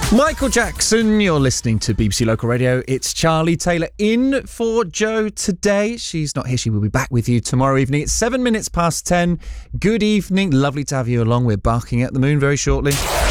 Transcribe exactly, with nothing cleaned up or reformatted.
Michael Jackson, you're listening to B B C Local Radio. It's Charlie Taylor in for Jo today. She's not here. She will be back with you tomorrow evening. It's seven minutes past ten. Good evening. Lovely to have you along. We're barking at the moon very shortly.